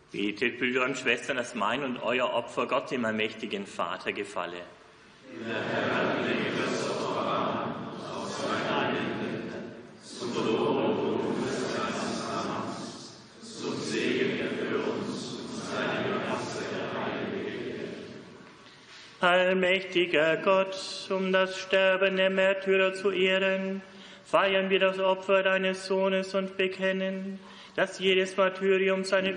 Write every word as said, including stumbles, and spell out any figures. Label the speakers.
Speaker 1: Betet, Brüder und Schwestern, dass mein und euer Opfer Gott, dem allmächtigen Vater, gefalle.
Speaker 2: Der Herr lege das Opfer an, aus seiner Hände, zum Lob und Ruhm des Namens, zum Segen für uns und seine ganze heilige Welt.
Speaker 3: Allmächtiger Gott, um das Sterben der Märtyrer zu ehren, feiern wir das Opfer deines Sohnes und bekennen, dass jedes Martyrium seine